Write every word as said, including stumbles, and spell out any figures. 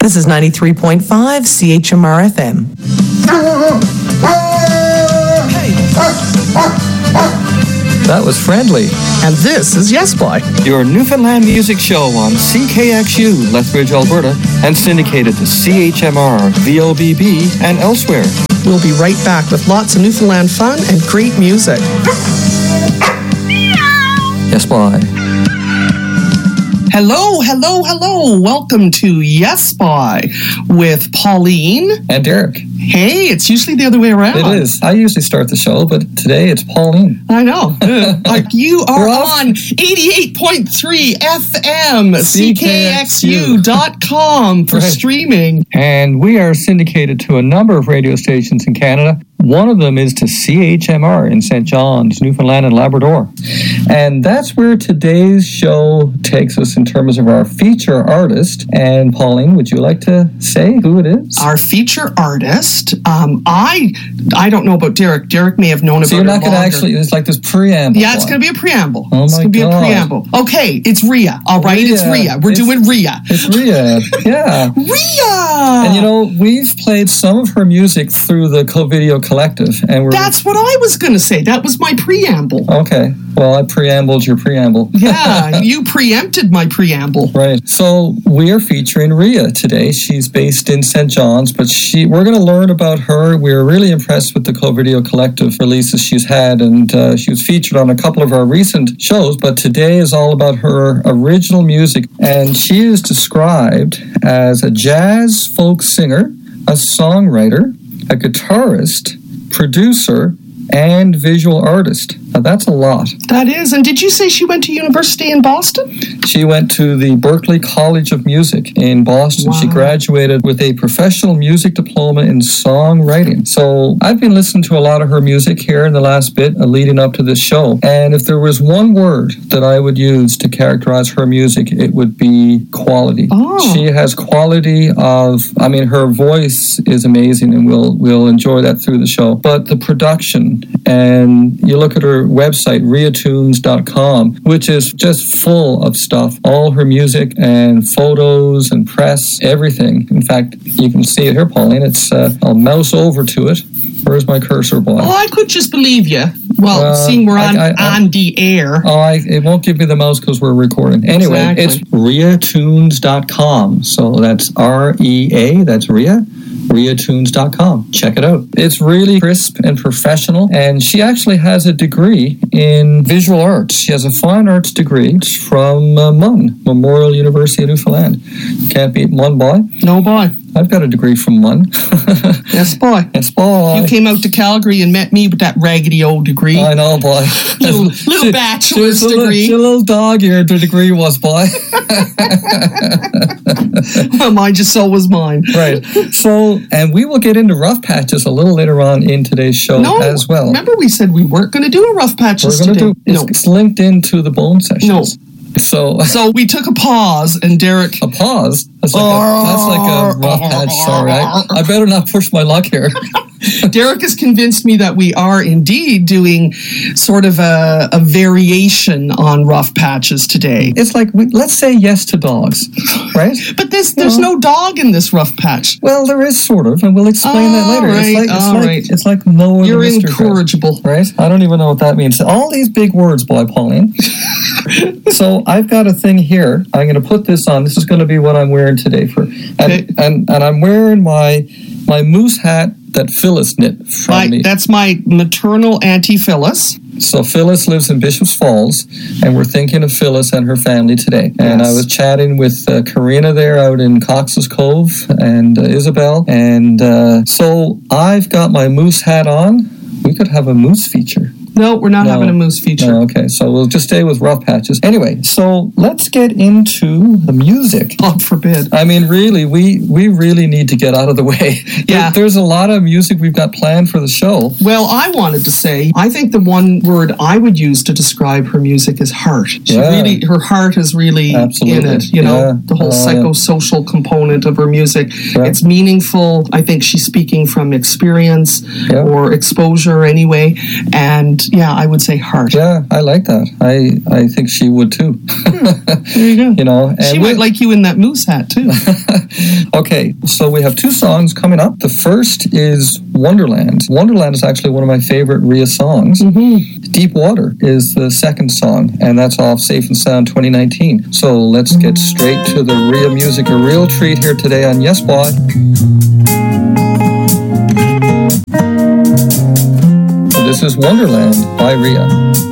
This is ninety-three point five C H M R F M. Hey. That was friendly. And this is Yes Boy, your Newfoundland music show on C K X U, Lethbridge, Alberta, and syndicated to C H M R, V O B B, and elsewhere. We'll be right back with lots of Newfoundland fun and great music. Yes, boy. Hello, hello, hello. Welcome to Yes Boy with Pauline. And Derek. Hey, it's usually the other way around. It is. I usually start the show, but today it's Pauline. I know. Like you are on eighty-eight point three F M, C K X U dot com for right. streaming. And we are syndicated to a number of radio stations in Canada. One of them is to C H M R in Saint John's, Newfoundland and Labrador. And that's where today's show takes us in terms of our feature artist. And Pauline, would you like to say who it is? Our feature artist, um, I I don't know about Derek. Derek may have known so about it So you're not going to actually, it's like this preamble. Yeah, it's going to be a preamble. Oh it's my going to be God. a preamble. Okay, it's Rhea, all right? Rhea. It's Rhea. We're it's, doing Rhea. It's Rhea, yeah. Rhea! And you know, we've played some of her music through the Co-Video Collective. And we're That's what I was going to say. That was my preamble. Okay. Well, I preambled your preamble. Yeah, you preempted my preamble. Right. So we are featuring Rhea today. She's based in Saint John's, but she we're going to learn about her. We're really impressed with the Co-Video Collective releases she's had, and uh, she was featured on a couple of our recent shows, but today is all about her original music. And she is described as a jazz folk singer, a songwriter, a guitarist, producer, and visual artist. Now, that's a lot. That is. And did you say she went to university in Boston? She went to the Berklee College of Music in Boston. Wow. She graduated with a professional music diploma in songwriting. So I've been listening to a lot of her music here in the last bit uh, leading up to this show. And if there was one word that I would use to characterize her music, it would be quality. Oh. She has quality of, I mean, her voice is amazing, and we'll we'll enjoy that through the show. But the production, and you look at her website, rhea tunes dot com, which is just full of stuff. All her music and photos and press, everything. In fact, you can see it here, Pauline. It's uh, I'll mouse over to it. Where's my cursor, boy? Oh, I could just believe you. Well, uh, seeing we're on, I, I, on the air. Oh, I, it won't give me the mouse because we're recording. Anyway, exactly. It's rhea tunes dot com. So that's R E A, that's Rhea. rhea tunes dot com. Check it out. It's really crisp and professional, and she actually has a degree in visual arts. She has a fine arts degree from uh, M U N, Memorial University of Newfoundland. Can't beat M U N, boy. No, boy. I've got a degree from M U N. Yes, boy. Yes, boy. You came out to Calgary and met me with that raggedy old degree. I know, boy. little little she, bachelor's she degree. She a little dog eared the degree was, boy. Well, mine just so was mine. Right. So, and we will get into rough patches a little later on in today's show no, as well. Remember we said we weren't going to do a rough patches We're today. Do, it's, no. it's linked into the bone sessions. No. So, so we took a pause, and Derek... A pause? That's like a, that's like a rough patch. Sorry, I, I better not push my luck here. Derek has convinced me that we are indeed doing sort of a, a variation on rough patches today. It's like, we, let's say yes to dogs, right? But this, there's no. no dog in this rough patch. Well, there is sort of, and we'll explain all that later. Right, it's like, it's all like, right. It's like no You're other incorrigible. Right? I don't even know what that means. All these big words, boy, Pauline. So I've got a thing here. I'm going to put this on. This is going to be what I'm wearing today for, and okay. and, and I'm wearing my my moose hat that Phyllis knit from my, me. That's my maternal Auntie Phyllis. So Phyllis lives in Bishops Falls, and we're thinking of Phyllis and her family today. And yes. I was chatting with uh, Karina there out in Cox's Cove, and uh, Isabel, and uh, so I've got my moose hat on. We could have a moose feature. No, we're not no. having a moose feature. No, okay, so we'll just stay with rough patches. Anyway, so let's get into the music. God forbid. I mean, really, we, we really need to get out of the way. Yeah. There, there's a lot of music we've got planned for the show. Well, I wanted to say, I think the one word I would use to describe her music is heart. She yeah. really, her heart is really Absolutely. in it, you know, yeah. the whole uh, psychosocial component of her music. Yeah. It's meaningful. I think she's speaking from experience yeah. or exposure anyway. And yeah, I would say heart. Yeah, I like that. I, I think she would too. There you go. You know, and she might like you in that moose hat too. Okay, so we have two songs coming up. The first is Wonderland. Wonderland is actually one of my favorite Rhea songs. Mm-hmm. Deep Water is the second song, and that's off Safe and Sound twenty nineteen. So let's get straight to the Rhea music. A real treat here today on Yes Bod. So this is Wonderland by Rhea.